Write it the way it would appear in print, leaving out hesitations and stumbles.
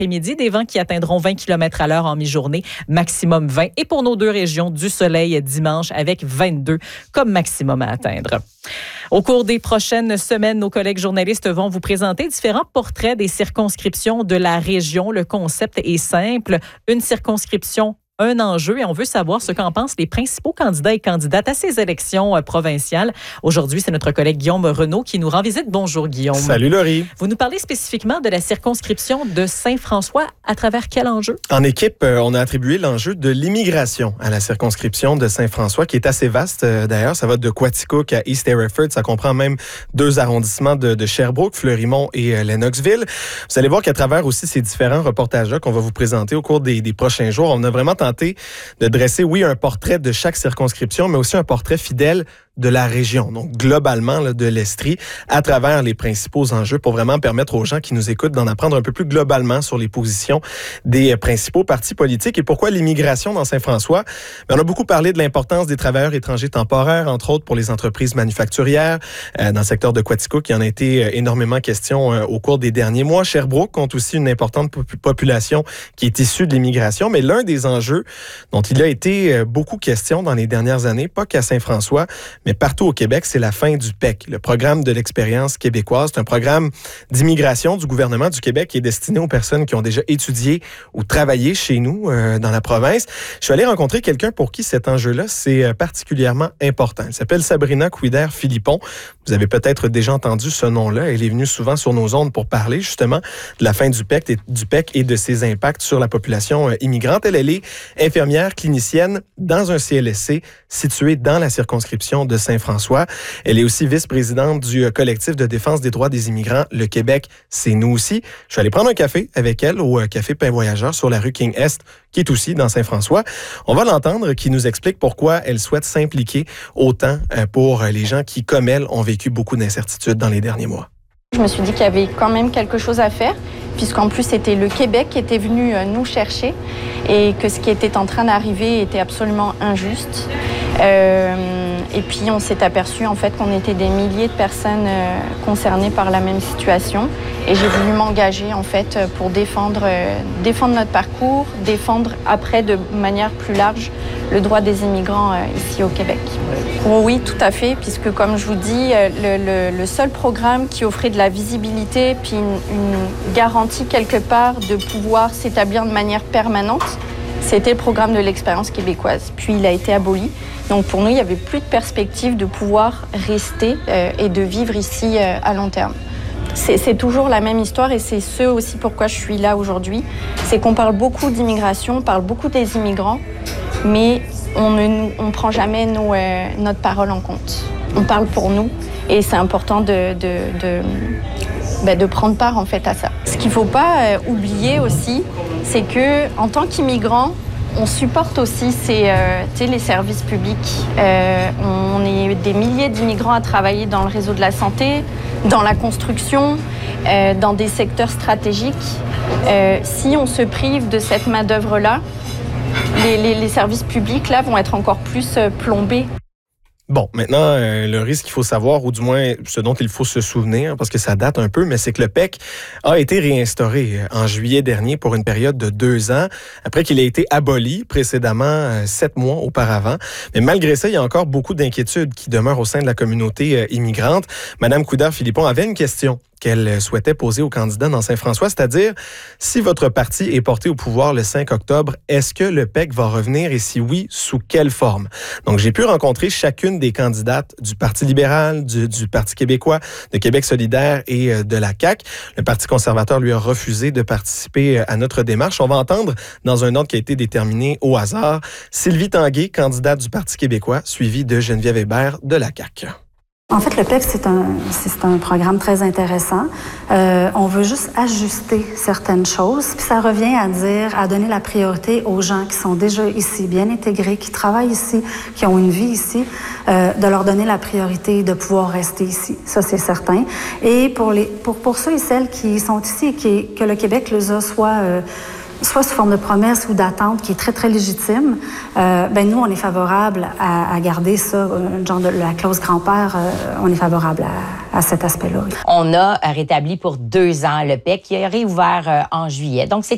Midi, des vents qui atteindront 20 km à l'heure en mi-journée, maximum 20. Et pour nos deux régions, du soleil dimanche avec 22 comme maximum à atteindre. Au cours des prochaines semaines, nos collègues journalistes vont vous présenter différents portraits des circonscriptions de la région. Le concept est simple, une circonscription, un enjeu, et on veut savoir ce qu'en pensent les principaux candidats et candidates à ces élections provinciales. Aujourd'hui, c'est notre collègue Guillaume Renaud qui nous rend visite. Bonjour Guillaume. Salut Laurie. Vous nous parlez spécifiquement de la circonscription de Saint-François. À travers quel enjeu? En équipe, on a attribué l'enjeu de l'immigration à la circonscription de Saint-François, qui est assez vaste d'ailleurs. Ça va de Quaticook à East Hereford. Ça comprend même 2 arrondissements de Sherbrooke, Fleurimont et Lennoxville. Vous allez voir qu'à travers aussi ces différents reportages-là qu'on va vous présenter au cours des prochains jours, on a vraiment tenté de dresser, oui, un portrait de chaque circonscription, mais aussi un portrait fidèle de la région, donc globalement là, de l'Estrie, à travers les principaux enjeux pour vraiment permettre aux gens qui nous écoutent d'en apprendre un peu plus globalement sur les positions des principaux partis politiques. Et pourquoi l'immigration dans Saint-François? On a beaucoup parlé de l'importance des travailleurs étrangers temporaires, entre autres pour les entreprises manufacturières. Dans le secteur de Quaticook, il y en a été énormément question au cours des derniers mois. Sherbrooke compte aussi une importante population qui est issue de l'immigration, mais l'un des enjeux dont il a été beaucoup question dans les dernières années, pas qu'à Saint-François, mais partout au Québec, c'est la fin du PEC, le programme de l'expérience québécoise. C'est un programme d'immigration du gouvernement du Québec qui est destiné aux personnes qui ont déjà étudié ou travaillé chez nous dans la province. Je suis allé rencontrer quelqu'un pour qui cet enjeu-là, c'est particulièrement important. Elle s'appelle Sabrina Couider-Philippon. Vous avez peut-être déjà entendu ce nom-là. Elle est venue souvent sur nos ondes pour parler justement de la fin du PEC et de ses impacts sur la population immigrante. Elle est infirmière clinicienne dans un CLSC situé dans la circonscription de Saint-François. Elle est aussi vice-présidente du collectif de défense des droits des immigrants, le Québec, c'est nous aussi. Je suis allé prendre un café avec elle au Café Pain Voyageur sur la rue King-Est, qui est aussi dans Saint-François. On va l'entendre, qui nous explique pourquoi elle souhaite s'impliquer autant pour les gens qui, comme elle, ont vécu beaucoup d'incertitudes dans les derniers mois. Je me suis dit qu'il y avait quand même quelque chose à faire, puisqu'en plus c'était le Québec qui était venu nous chercher et que ce qui était en train d'arriver était absolument injuste. Et puis on s'est aperçu en fait qu'on était des milliers de personnes concernées par la même situation. Et j'ai voulu m'engager en fait pour défendre notre parcours, défendre après de manière plus large le droit des immigrants ici au Québec. Oui, tout à fait, puisque comme je vous dis, le seul programme qui offrait de la visibilité puis une garantie quelque part de pouvoir s'établir de manière permanente, c'était le programme de l'expérience québécoise. Puis il a été aboli. Donc pour nous, il n'y avait plus de perspective de pouvoir rester et de vivre ici à long terme. C'est toujours la même histoire et c'est ce aussi pourquoi je suis là aujourd'hui. C'est qu'on parle beaucoup d'immigration, on parle beaucoup des immigrants, mais on ne prend jamais notre parole en compte. On parle pour nous et c'est important de prendre part en fait à ça. Ce qu'il ne faut pas oublier aussi, c'est qu'en tant qu'immigrant, on supporte aussi les services publics. On est des milliers d'immigrants à travailler dans le réseau de la santé, dans la construction, dans des secteurs stratégiques. Si on se prive de cette main-d'œuvre-là, les services publics là, vont être encore plus plombés. Bon, maintenant, le risque qu'il faut savoir, ou du moins ce dont il faut se souvenir, parce que ça date un peu, mais c'est que le PEC a été réinstauré en juillet dernier pour une période de 2 ans, après qu'il ait été aboli précédemment 7 mois auparavant. Mais malgré ça, il y a encore beaucoup d'inquiétudes qui demeurent au sein de la communauté immigrante. Madame Couider-Philippon avait une question qu'elle souhaitait poser aux candidats dans Saint-François, c'est-à-dire, si votre parti est porté au pouvoir le 5 octobre, est-ce que le PEC va revenir et si oui, sous quelle forme? Donc, j'ai pu rencontrer chacune des candidates du Parti libéral, du Parti québécois, de Québec solidaire et de la CAQ. Le Parti conservateur lui a refusé de participer à notre démarche. On va entendre, dans un ordre qui a été déterminé au hasard, Sylvie Tanguay, candidate du Parti québécois, suivie de Geneviève Hébert de la CAQ. En fait, le PEC, c'est un programme très intéressant. On veut juste ajuster certaines choses. Puis ça revient à donner la priorité aux gens qui sont déjà ici, bien intégrés, qui travaillent ici, qui ont une vie ici, de leur donner la priorité de pouvoir rester ici. Ça, c'est certain. Et pour ceux et celles qui sont ici et que le Québec les a soit sous forme de promesse ou d'attente qui est très, très légitime, nous, on est favorable à garder ça, genre de la clause grand-père, on est favorable à cet aspect-là. On a rétabli pour 2 ans le PEC qui a réouvert en juillet. Donc, c'est